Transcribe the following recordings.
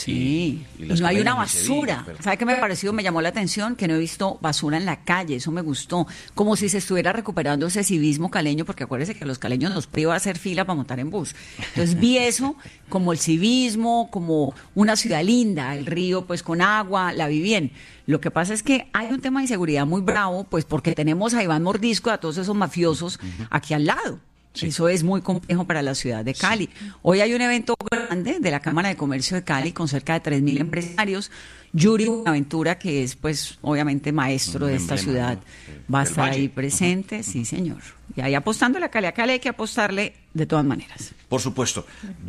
Sí, y y las no hay una caleñas ni se basura. diga, pero- ¿Sabe qué me pareció? Me llamó la atención que no he visto basura en la calle, eso me gustó. Como si se estuviera recuperando ese civismo caleño, porque acuérdese que a los caleños nos priva hacer fila para montar en bus. Entonces vi eso como el civismo, como una ciudad linda, el río pues con agua, la vi bien. Lo que pasa es que hay un tema de inseguridad muy bravo, pues porque tenemos a Iván Mordisco, a todos esos mafiosos aquí al lado. Sí. Eso es muy complejo para la ciudad de Cali. Hoy hay un evento grande de la Cámara de Comercio de Cali con cerca de 3.000 empresarios. Yuri Buenaventura, que es pues obviamente maestro Un de esta emblema, ciudad, ¿no? va a Del estar Valle. ahí presente, sí señor. Y ahí apostándole a Cali hay que apostarle de todas maneras. Por supuesto.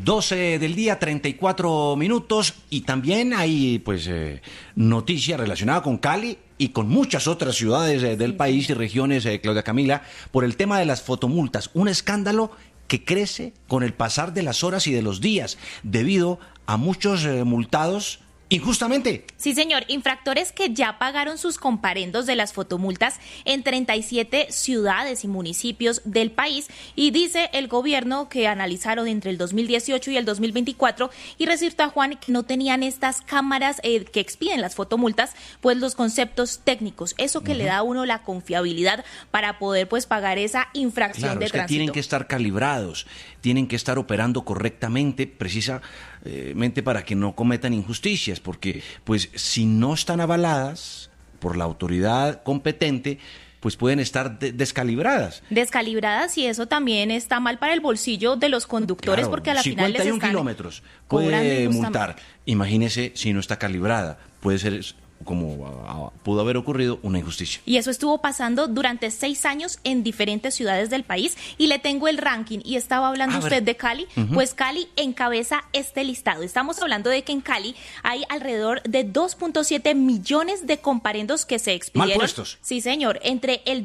12 del día, 34 minutos. Y también hay, pues, noticia relacionada con Cali y con muchas otras ciudades del país y regiones, Claudia Camila, por el tema de las fotomultas. Un escándalo que crece con el pasar de las horas y de los días, debido a muchos multados injustamente. Sí, señor. Infractores que ya pagaron sus comparendos de las fotomultas en 37 ciudades y municipios del país, y dice el gobierno que analizaron entre el 2018 y el 2024 y resultó, a Juan, que no tenían estas cámaras que expiden las fotomultas, pues los conceptos técnicos, eso que le da a uno la confiabilidad para poder pues pagar esa infracción Claro, de es que tránsito. tienen que estar calibrados, tienen que estar operando correctamente, precisamente para que no cometan injusticias, porque pues si no están avaladas por la autoridad competente, pues pueden estar descalibradas. Descalibradas, y eso también está mal para el bolsillo de los conductores, Claro, porque a la final les 51 están kilómetros cobrando puede injustamente. multar. Imagínese si no está calibrada, puede ser, como pudo haber ocurrido, una injusticia. Y eso estuvo pasando durante 6 años en diferentes ciudades del país. Y le tengo el ranking. Y estaba hablando usted de Cali. Pues Cali encabeza este listado. Estamos hablando de que en Cali hay alrededor de 2.7 millones de comparendos que se expidieron. Mal puestos. Sí, señor. Entre el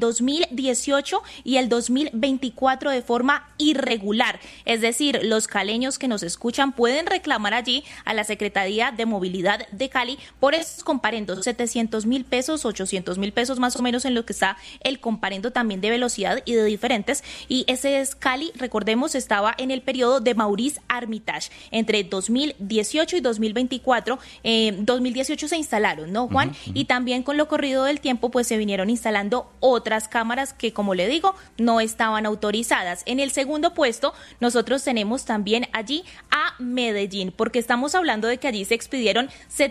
2018 y el 2024 de forma irregular. Es decir, los caleños que nos escuchan pueden reclamar allí a la Secretaría de Movilidad de Cali por esos comparendos. 700.000 pesos, 800.000 pesos más o menos en lo que está el comparendo también de velocidad y de diferentes. Y ese es Cali, recordemos, estaba en el periodo de Maurice Armitage. Entre 2018 y 2024, 2018 se instalaron, ¿no, Juan? Y también con lo corrido del tiempo, pues se vinieron instalando otras cámaras que, como le digo, no estaban autorizadas. En el segundo puesto, nosotros tenemos también allí a Medellín, porque estamos hablando de que allí se expidieron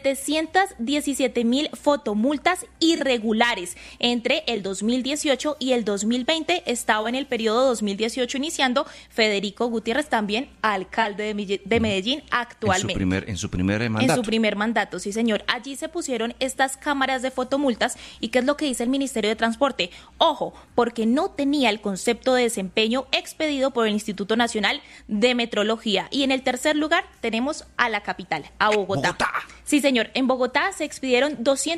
717.000 fotomultas irregulares entre el 2018 y el 2020. Estaba en el periodo 2018 iniciando Federico Gutiérrez, también alcalde de Medellín actualmente. En su primer mandato. En su primer mandato, sí, señor. Allí se pusieron estas cámaras de fotomultas. ¿Y qué es lo que dice el Ministerio de Transporte? Ojo, porque no tenía el concepto de desempeño expedido por el Instituto Nacional de Metrología. Y en el tercer lugar tenemos a la capital, a Bogotá. Sí, señor. En Bogotá se expidieron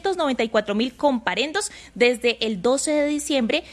294.000 comparendos desde el 12 de diciembre,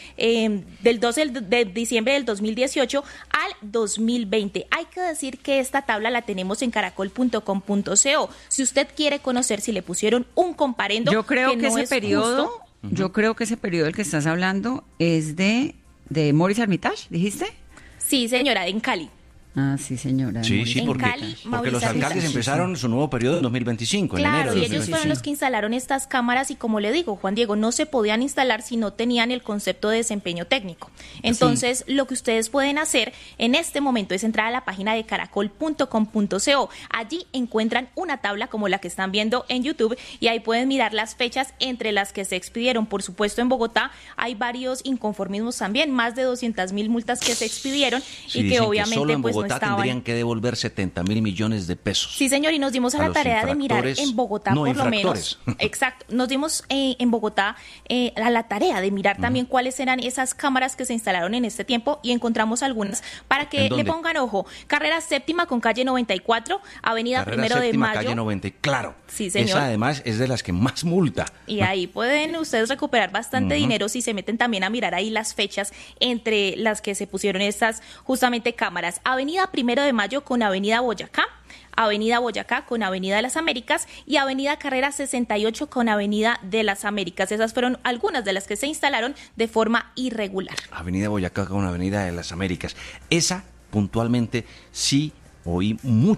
del 12 de diciembre del 2018 al 2020. Hay que decir que esta tabla la tenemos en caracol.com.co. Si usted quiere conocer si le pusieron un comparendo, Yo creo que no ese es periodo, justo. yo creo que ese periodo del que estás hablando es de Maurice Armitage, ¿dijiste? Sí, señora, en Cali. Ah, sí, señora. Sí, sí, En porque, Cali, porque Mauricio los alcaldes Armitage. empezaron su nuevo periodo en 2025, en enero Claro, de y ellos 2025. fueron los que instalaron estas cámaras y, como le digo, Juan Diego, no se podían instalar si no tenían el concepto de desempeño técnico. Entonces, lo que ustedes pueden hacer en este momento es entrar a la página de caracol.com.co. Allí encuentran una tabla como la que están viendo en YouTube y ahí pueden mirar las fechas entre las que se expidieron. Por supuesto, en Bogotá hay varios inconformismos también, más de 200.000 multas que se expidieron Sí, y que dicen obviamente solo en pues no Bogotá estaban. tendrían que devolver 70.000 millones de pesos. Sí, señor, y nos dimos a la los tarea de mirar infractores, en Bogotá, no por lo menos. infractores. Exacto, nos dimos en Bogotá a la tarea de mirar también cuáles eran esas cámaras que se instalaron en este tiempo y encontramos algunas para que ¿En dónde? le pongan ojo. Carrera Séptima con calle 94, Avenida Carrera Primero de Séptima, Mayo. calle 90, claro. Sí, señor. Esa además es de las que más multa. Y ahí pueden ustedes recuperar bastante dinero si se meten también a mirar ahí las fechas entre las que se pusieron estas justamente cámaras. Avenida Primero de Mayo con Avenida Boyacá, Avenida Boyacá con Avenida de las Américas y Avenida Carrera 68 con Avenida de las Américas. Esas fueron algunas de las que se instalaron de forma irregular. Avenida Boyacá con Avenida de las Américas. Esa, puntualmente, sí oí muchos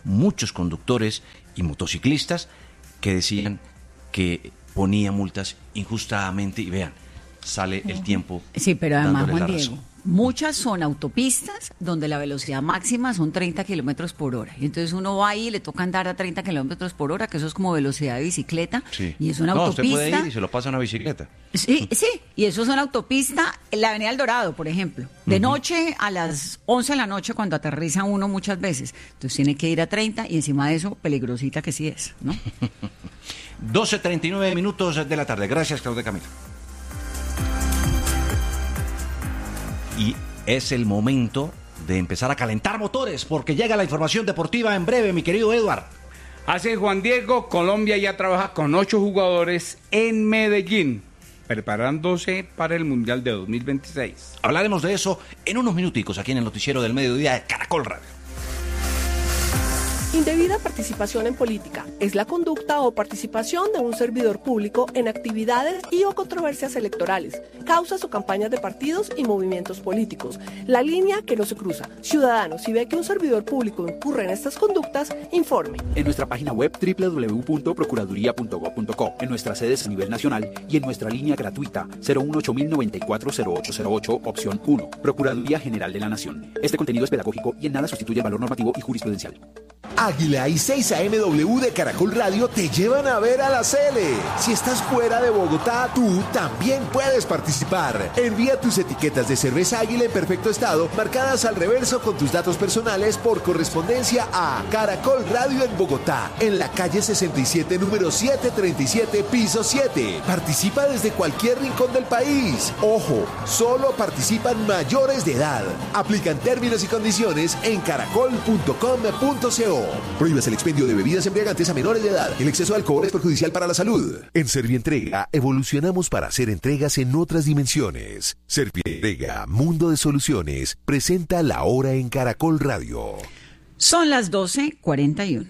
muchos conductores y motociclistas que decían que ponía multas injustamente y vean, sale el tiempo. Sí, pero además, dándole Juan la Diego, razón. muchas son autopistas donde la velocidad máxima son 30 kilómetros por hora. Y entonces uno va ahí y le toca andar a 30 kilómetros por hora, que eso es como velocidad de bicicleta. Sí. Y es una no, autopista. usted puede ir y se lo pasa a una bicicleta. Sí, sí, y eso es una autopista, la Avenida El Dorado, por ejemplo, de noche a las 11 de la noche cuando aterriza uno muchas veces. Entonces tiene que ir a 30 y encima de eso, peligrosita que sí es, ¿no? 12:39 minutos de la tarde. Gracias, Claudia Camila. Y es el momento de empezar a calentar motores porque llega la información deportiva en breve, mi querido Eduard. Así, Juan Diego, Colombia ya trabaja con 8 jugadores en Medellín, preparándose para el Mundial de 2026. Hablaremos de eso en unos minuticos aquí en el noticiero del mediodía de Caracol Radio. Indebida participación en política es la conducta o participación de un servidor público en actividades y o controversias electorales, causas o campañas de partidos y movimientos políticos. La línea que no se cruza. Ciudadano, si ve que un servidor público incurre en estas conductas, informe. En nuestra página web www.procuraduría.gov.co, en nuestras sedes a nivel nacional y en nuestra línea gratuita 018-094-0808, opción 1, Procuraduría General de la Nación. Este contenido es pedagógico y en nada sustituye el valor normativo y jurisprudencial. Águila y 6am de Caracol Radio te llevan a ver a la Sele. Si estás fuera de Bogotá, tú también puedes participar. Envía tus etiquetas de cerveza Águila en perfecto estado, marcadas al reverso con tus datos personales por correspondencia a Caracol Radio en Bogotá, en la calle 67, número 737, piso 7. Participa desde cualquier rincón del país. Ojo, solo participan mayores de edad. Aplican términos y condiciones en caracol.com.co. Prohíbas el expendio de bebidas embriagantes a menores de edad. El exceso de alcohol es perjudicial para la salud. En Servientrega evolucionamos para hacer entregas en otras dimensiones. Servientrega, mundo de soluciones, presenta La Hora en Caracol Radio. Son las 12:41.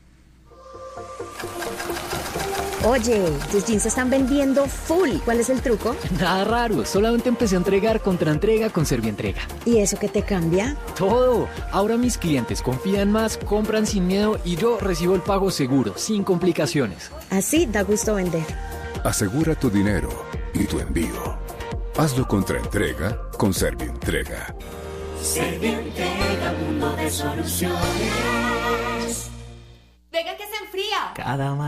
Oye, tus jeans se están vendiendo full. ¿Cuál es el truco? Nada raro, solamente empecé a entregar contraentrega con Servientrega. ¿Y eso qué te cambia? Todo. Ahora mis clientes confían más, compran sin miedo y yo recibo el pago seguro, sin complicaciones. Así da gusto vender. Asegura tu dinero y tu envío. Hazlo contraentrega con Servientrega. Servientrega, mundo de soluciones. Venga que se enfría. Cada